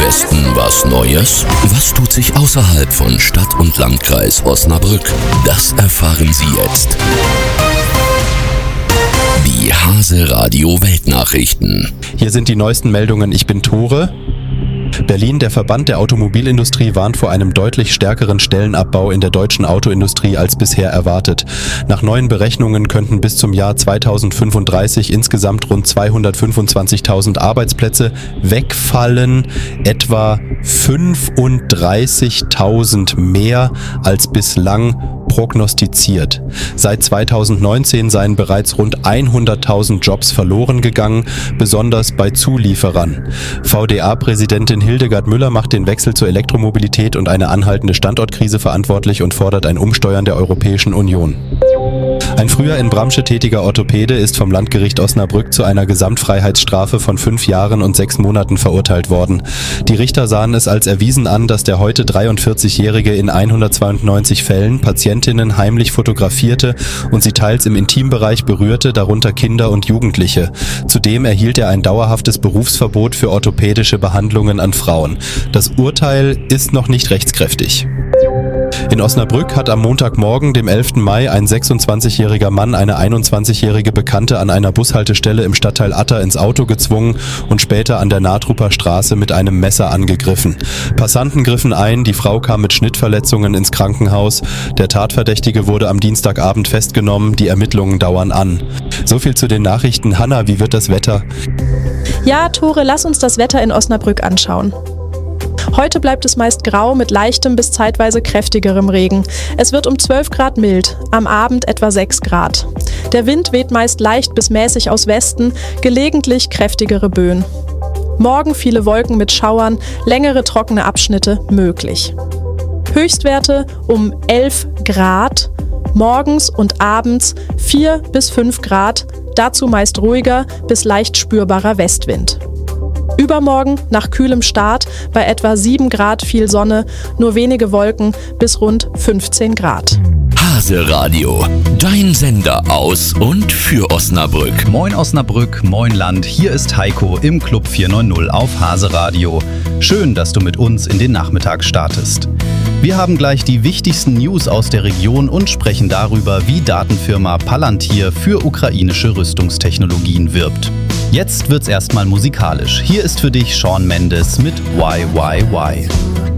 Westen was Neues? Was tut sich außerhalb von Stadt und Landkreis Osnabrück? Das erfahren Sie jetzt. Die Hase Radio Weltnachrichten. Hier sind die neuesten Meldungen. Ich bin Tore. Berlin, der Verband der Automobilindustrie, warnt vor einem deutlich stärkeren Stellenabbau in der deutschen Autoindustrie als bisher erwartet. Nach neuen Berechnungen könnten bis zum Jahr 2035 insgesamt rund 225.000 Arbeitsplätze wegfallen, etwa 35.000 mehr als bislang prognostiziert. Seit 2019 seien bereits rund 100.000 Jobs verloren gegangen, besonders bei Zulieferern. VDA-Präsidentin Hildegard Müller macht den Wechsel zur Elektromobilität und eine anhaltende Standortkrise verantwortlich und fordert ein Umsteuern der Europäischen Union. Ein früher in Bramsche tätiger Orthopäde ist vom Landgericht Osnabrück zu einer Gesamtfreiheitsstrafe von 5 Jahren und 6 Monaten verurteilt worden. Die Richter sahen es als erwiesen an, dass der heute 43-Jährige in 192 Fällen Patientinnen heimlich fotografierte und sie teils im Intimbereich berührte, darunter Kinder und Jugendliche. Zudem erhielt er ein dauerhaftes Berufsverbot für orthopädische Behandlungen an Frauen. Das Urteil ist noch nicht rechtskräftig. In Osnabrück hat am Montagmorgen, dem 11. Mai, ein 26-jähriger Mann eine 21-jährige Bekannte an einer Bushaltestelle im Stadtteil Atter ins Auto gezwungen und später an der Nahtruper Straße mit einem Messer angegriffen. Passanten griffen ein, die Frau kam mit Schnittverletzungen ins Krankenhaus. Der Tatverdächtige wurde am Dienstagabend festgenommen, die Ermittlungen dauern an. So viel zu den Nachrichten. Hanna, wie wird das Wetter? Ja, Tore, lass uns das Wetter in Osnabrück anschauen. Heute bleibt es meist grau mit leichtem bis zeitweise kräftigerem Regen. Es wird um 12 Grad mild, am Abend etwa 6 Grad. Der Wind weht meist leicht bis mäßig aus Westen, gelegentlich kräftigere Böen. Morgen viele Wolken mit Schauern, längere trockene Abschnitte möglich. Höchstwerte um 11 Grad, morgens und abends 4 bis 5 Grad, dazu meist ruhiger bis leicht spürbarer Westwind. Übermorgen nach kühlem Start bei etwa 7 Grad viel Sonne, nur wenige Wolken bis rund 15 Grad. Hase Radio, dein Sender aus und für Osnabrück. Moin Osnabrück, moin Land, hier ist Heiko im Club 490 auf Hase Radio. Schön, dass du mit uns in den Nachmittag startest. Wir haben gleich die wichtigsten News aus der Region und sprechen darüber, wie Datenfirma Palantir für ukrainische Rüstungstechnologien wirbt. Jetzt wird's erstmal musikalisch. Hier ist für dich Shawn Mendes mit Why, Why, Why.